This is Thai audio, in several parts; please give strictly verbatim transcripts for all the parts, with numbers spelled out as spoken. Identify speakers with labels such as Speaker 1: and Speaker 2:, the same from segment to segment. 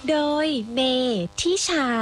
Speaker 1: โดยเมทิชา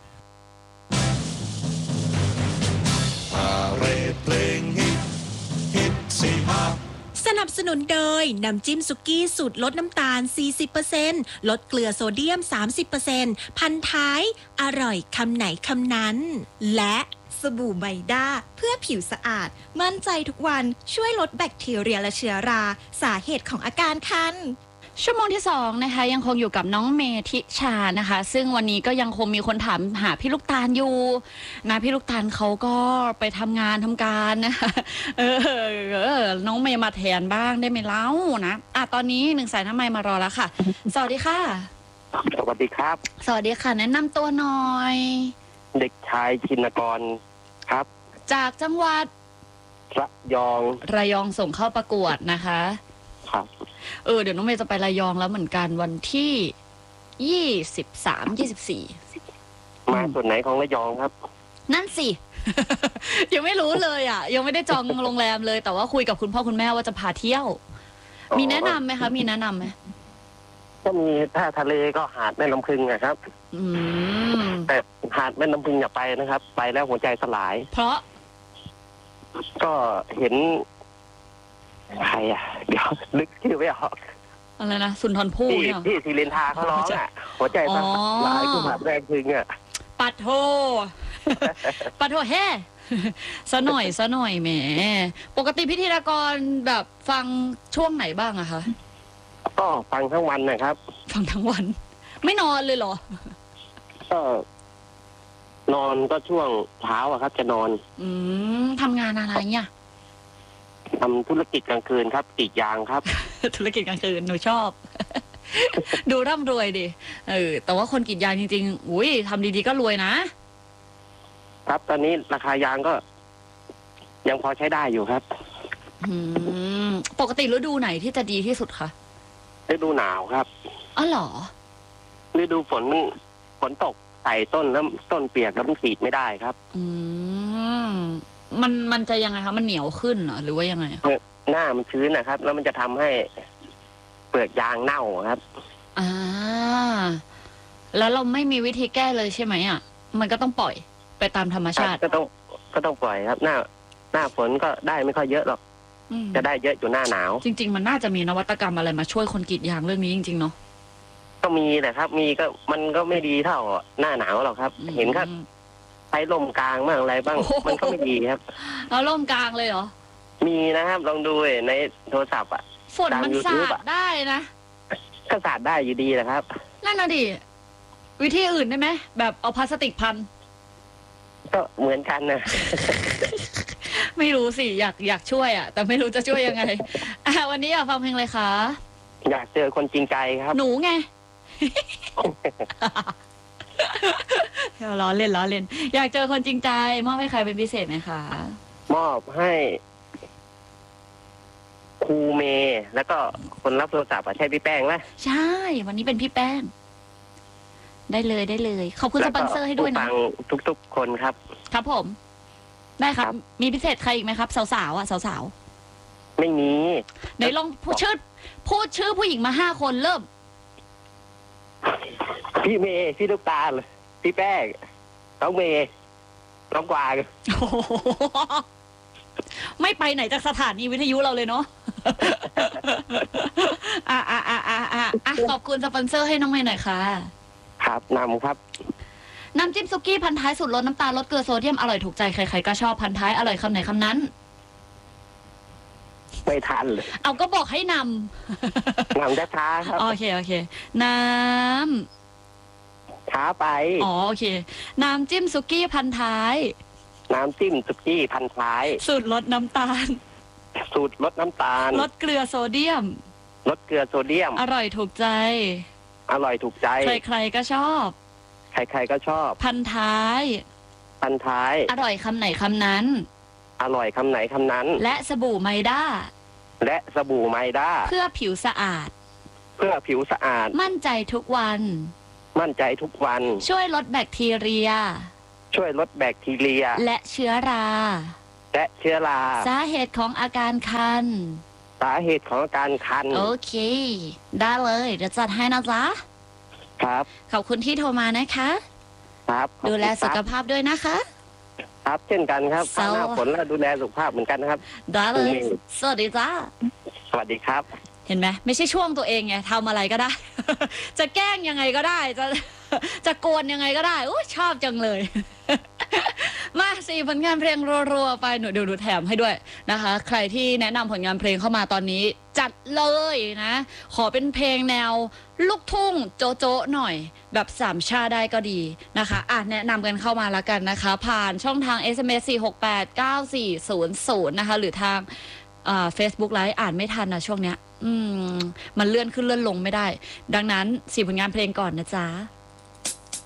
Speaker 1: สนับสนุนโดยน้ำจิ้มสุกี้สูตรลดน้ำตาล สี่สิบเปอร์เซ็นต์ ลดเกลือโซเดียม สามสิบเปอร์เซ็นต์ พันท้ายอร่อยคำไหนคำนั้นและ
Speaker 2: สบู่ไมด้าเพื่อผิวสะอาดมั่นใจทุกวันช่วยลดแบคทีเรียและเชื้อราสาเหตุของอาการคัน
Speaker 3: ชั่วโมงที่สองนะคะยังคงอยู่กับน้องเมทิชานะคะซึ่งวันนี้ก็ยังคงมีคนถามหาพี่ลูกตาลอยู่นะพี่ลูกตาลเขาก็ไปทำงานทำการนะคะเออเออน้องเมย์มาแทนบ้างได้ไหมเล่านะอ่ะตอนนี้หนึ่งสายน้ำไมค์มารอแล้วค่ะสวัสดีค่ะ
Speaker 4: สวัสดีครับ
Speaker 3: สวัสดีค่ะแนะนำตัวหน่อย
Speaker 4: เด็กชายชินกรครับ
Speaker 3: จากจังหวัด
Speaker 4: ระยอง
Speaker 3: ระยองส่งเข้าประกวดนะคะ
Speaker 4: ครับ
Speaker 3: เออเดี๋ยวน้องเมย์จะไประยองแล้วเหมือนกันวันที่ยี่สิบสามยี่สิบสี่
Speaker 4: มาส่วนไหนของระยองครับ
Speaker 3: นั่นสิ ยังไม่รู้เลยอ่ะยังไม่ได้จองโรงแรมเลยแต่ว่าคุยกับคุณพ่อคุณแม่ว่าจะพาเที่ยวมีแนะนำไหมคะมีแนะนำไหม
Speaker 4: ก็มีถ้าทะเลก็หาดแม่น้ำพึงนะครับ
Speaker 3: อืม
Speaker 4: แต่หาดแม่น้ำพึงอย่าไปนะครับไปแล้วหัวใจสลาย
Speaker 3: เพราะ
Speaker 4: ก็เห็นใครอ่ะเดี๋ยวนึกชื่อไม่ออก
Speaker 3: อะไรนะสุนทรภู่
Speaker 4: ที่ที่ศิรินทราเขาร้องอ่ะหัวใจสลายคือหาดแม่น้ำพึงอ่ะ
Speaker 3: ปัดโทปัดโทเฮ้ซะหน่อยซะหน่อยแหมปกติพิธีกรแบบฟังช่วงไหนบ้างอะคะ
Speaker 4: ก็ฟังทั้งวันนะครับ
Speaker 3: ฟังทั้งวันไม่นอนเลยเหรอ
Speaker 4: ก็นอนก็ช่วงเช้าอะครับจะนอน
Speaker 3: อืมทำงานอะไรเนี่ย
Speaker 4: ทำธุรกิจกลางคืนครับกรีดยางครับ
Speaker 3: ธุรกิจกลางคืนหนูชอบ ดูร่ำรวยดิเออแต่ว่าคนกรีดยางจริงๆอุ้ยทำดีๆก็รวยนะครับ
Speaker 4: ตอนนี้ราคายางก็ยังพอใช้ได้อยู่ครับ
Speaker 3: อืมปกติฤดูไหนที่จะดีที่สุดคะ
Speaker 4: ฤดูหนาวครับ
Speaker 3: อ๋อเหรอ
Speaker 4: ฤดูฝนฝนตกใส่ต้นแล้วต้นเปียกแล้วมันกรีดไม่ได้ครับ
Speaker 3: อืมมันมันจะยังไงคะมันเหนียวขึ้นเหรอหรือว่ายังไง
Speaker 4: หน้ามันชื้นนะครับแล้วมันจะทำให้เปลือกยางเน่าครับ
Speaker 3: อ่าแล้วเราไม่มีวิธีแก้เลยใช่ไหมอ่ะมันก็ต้องปล่อยไปตามธรรมชาติ
Speaker 4: ก็ต้องก็ต้องปล่อยครับหน้าหน้าฝนก็ได้ไม่ค่อยเยอะหรอกจะได้เยอะอยู่หน้าหนาว
Speaker 3: จริงๆมันน่าจะมีนวัตกรรมอะไรมาช่วยคนกรีดยางเรื่องนี้จริงๆเนาะ
Speaker 4: ก็มีแหละครับมีก็มันก็ไม่ดีเท่าหน้าหนาวหรอกครับเห็นครับใช้ลมกลางบ้างอะไรบ้างมันก็ไม่ดีครับ
Speaker 3: เอาลมกลางเลยเหรอ
Speaker 4: มีนะครับลองดูในโทรศัพท์อ่ะ
Speaker 3: ฝนมันสาดได้นะ
Speaker 4: ก็สาดได้อยู่ดีแหละครับ
Speaker 3: นั่นน่ะดิวิธีอื่นได้ไหมแบบเอาพลาสติกพัน
Speaker 4: ก็เหมือนกันนะ
Speaker 3: ไม่รู้สิอยากอยากช่วยอ่ะแต่ไม่รู้จะช่วยยังไงอ่ะวันนี้อยากฟังเพลงอะไรคะ
Speaker 4: อยากเจอคนจริงใจครับ
Speaker 3: หนูไงเดี๋ยวล้อเล่นล้อเล่นอยากเจอคนจริงใจมอบให้ใครเป็นพิเศษไหมคะ
Speaker 4: มอบให้ครูเมย์แล้วก็คนรับโทรศัพท์ใช่พี่แป้งไหม
Speaker 3: ใช่วันนี้เป็นพี่แป้งได้เลยได้เลยขอบคุณสปอนเซอร์ให้ด้วยนะ
Speaker 4: ฟังทุกๆคนครับ
Speaker 3: ครับผมได้ครับมีพิเศษใครอีกไหมครับสาวๆอ่ะสาว
Speaker 4: ๆไม่มี
Speaker 3: ไหนลองพูดชื่อพูดชื่อผู้หญิงมาห้าคนเริ่ม
Speaker 4: พี่เมย์พี่ลูกตาลพี่แป้งน้องเมย์น้องกวาง
Speaker 3: ไม่ไปไหนจากสถานีวิทยุเราเลยเนาะอ่ะอ่ะอ่ะอ่ะอ่ะขอบคุณสปอนเซอร์ให้น้องเมย์หน่อยค่ะ
Speaker 4: ครับนำครับ
Speaker 3: น้ำจิ้มซุกี้พันท้ายสูตรลดน้ำตาลลดเกลือโซเดียมอร่อยถูกใจใครๆก็ชอบพันท้ายอร่อยคำไหนคำนั้น
Speaker 4: ไม่ทันเลย
Speaker 3: เอาก็บอกให้น
Speaker 4: ำนำช้าครับ
Speaker 3: โอเคโอเคน้
Speaker 4: ำช้าไป
Speaker 3: อ๋อโอเคน้ำจิ้มซุกี้พันท้าย
Speaker 4: น้ำจิ้มซุกี้พันท้าย
Speaker 3: สูตรลดน้ำตาล
Speaker 4: สูตรลดน้ำตาล
Speaker 3: ลดเกลือโซเดียม
Speaker 4: ลดเกลือโซเดียม
Speaker 3: อร่อยถูกใจ
Speaker 4: อร่อยถูกใจ
Speaker 3: ใครๆก็ชอบ
Speaker 4: ใครๆก็ชอบ
Speaker 3: พันท้าย
Speaker 4: พันท้าย
Speaker 3: อร่อยคำไหนคำนั้น
Speaker 4: อร่อยคำไหนคำนั้น
Speaker 3: และสบู่ไมด้า
Speaker 4: และสบู่ไมด้า
Speaker 3: เพื่อผิวสะอาด
Speaker 4: เพื่อผิวสะอาด
Speaker 3: มั่นใจทุกวัน
Speaker 4: มั่นใจทุกวัน
Speaker 3: ช่วยลดแบคทีเรีย
Speaker 4: ช่วยลดแบคทีเรีย
Speaker 3: และเชื้อรา
Speaker 4: และเชื้อรา
Speaker 3: สาเหตุของอาการคัน
Speaker 4: สาเหตุของอาการคัน
Speaker 3: โอเคได้เลยเดี๋ยวจัดให้นะจ๊ะ
Speaker 4: คครับ
Speaker 3: ขอบคุณที่โทรมานะคะ
Speaker 4: ครับขอบคุณ
Speaker 3: ดูแลสุข
Speaker 4: ครับ
Speaker 3: ภาพด้วยนะคะ
Speaker 4: ครับเช่นกันครับ
Speaker 3: เศร้า
Speaker 4: หน้าฝนแล้วดูแลสุขภาพเหมือนกันนะครับ
Speaker 3: ได้เลย
Speaker 4: อืม
Speaker 3: สวัสดีจ้า
Speaker 4: สวัสดีครับ
Speaker 3: เห็นไหมไม่ใช่ช่วงตัวเองไงทำอะไรก็ได้ จะแกล้งยังไงก็ได้ จะ จะโกนยังไงก็ได้อุ๊ยชอบจังเลย มาสี่ผลงานเพลงรัวๆไปหนูดูดูแถมให้ด้วยนะคะ ใครที่แนะนำผลงานเพลงเข้ามาตอนนี้ จัดเลยนะ ขอเป็นเพลงแนวลูกทุ่งโจ๊ะๆหน่อย แบบสามชาได้ก็ดีนะคะอ่ะแนะนำกันเข้ามาแล้วกันนะคะ ผ่านช่องทาง เอส เอ็ม เอส สี่ หก แปด เก้า สี่ ศูนย์ ศูนย์นะคะหรือทางเฟซบุ๊กไลฟ์อ่านไม่ทันนะช่วงเนี้ย อืมมันเลื่อนขึ้นเลื่อนลงไม่ได้ ดังนั้นสี่ผลงานเพลงก่อนนะจ๊ะ